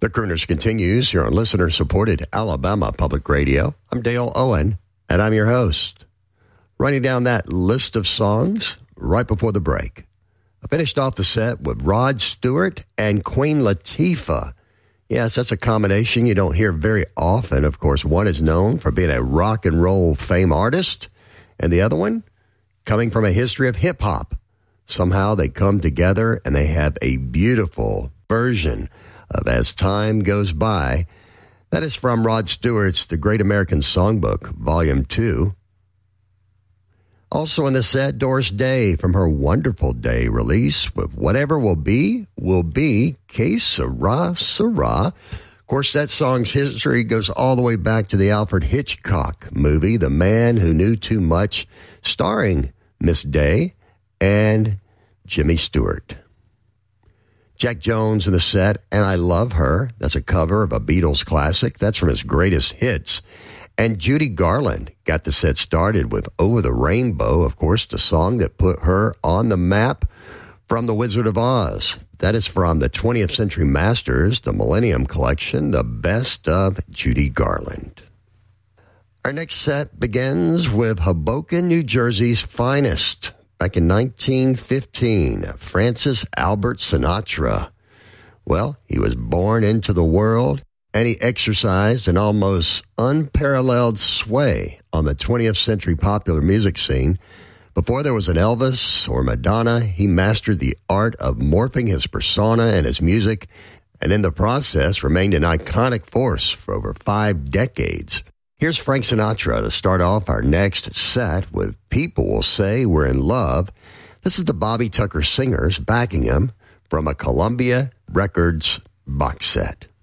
The Crooners continues here on listener-supported Alabama Public Radio. I'm Dale Owen, and I'm your host. Running down that list of songs right before the break. I finished off the set with Rod Stewart and Queen Latifah. Yes, that's a combination you don't hear very often. Of course, one is known for being a rock and roll fame artist, and the other one coming from a history of hip-hop. Somehow they come together and they have a beautiful version of As Time Goes By. That is from Rod Stewart's The Great American Songbook, Volume 2. Also in the set, Doris Day from her Wonderful Day release with Whatever Will Be, Que Sera, Sera. Of course, that song's history goes all the way back to the Alfred Hitchcock movie, The Man Who Knew Too Much, starring Miss Day and Jimmy Stewart. Jack Jones in the set, And I Love Her. That's a cover of a Beatles classic. That's from his greatest hits. And Judy Garland got the set started with Over the Rainbow, of course, the song that put her on the map from The Wizard of Oz. That is from the 20th Century Masters, the Millennium Collection, the best of Judy Garland. Our next set begins with Hoboken, New Jersey's finest. Back in 1915, Francis Albert Sinatra. Well, he was born into the world, and he exercised an almost unparalleled sway on the 20th century popular music scene. Before there was an Elvis or Madonna, he mastered the art of morphing his persona and his music, and in the process remained an iconic force for over 5 decades. Here's Frank Sinatra to start off our next set with People Will Say We're in Love. This is the Bobby Tucker Singers backing him from a Columbia Records box set.